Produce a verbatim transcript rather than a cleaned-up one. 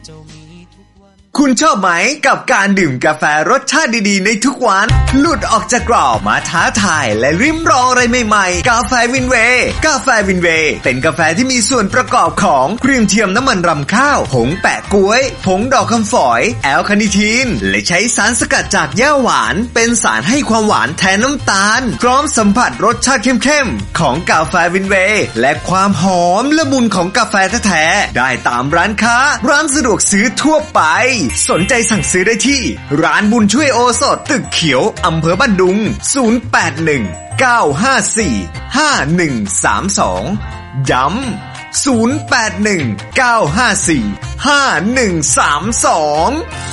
คุณชอบไหมกับการดื่มกาแฟรสชาติดีๆในทุกวันหลุดออกจากกรอบมาท้าทายและริมรองอะไรใหม่ๆกาแฟวินเวย์กาแฟวินเวย์เป็นกาแฟที่มีส่วนประกอบของครีมเทียมน้ำมันรำข้าวผงแปะก๊วยผงดอกคำฝอยแอลคาเนทีนและใช้สารสกัดจากหญ้าหวานเป็นสารให้ความหวานแทนน้ำตาลพร้อมสัมผัสรสชาติเข้มๆของกาแฟวินเวย์และความหอมละมุนของกาแฟแท้ๆได้ตามร้านค้าร้านสะดวกซื้อทั่วไปสนใจสั่งซื้อได้ที่ร้านบุญช่วยโอสถตึกเขียวอำเภอบ้านดุงศูนย์ แปด หนึ่ง เก้า ห้า สี่ ห้า หนึ่ง สาม สองย้ำศูนย์ แปด หนึ่ง เก้า ห้า สี่ ห้า หนึ่ง สาม สอง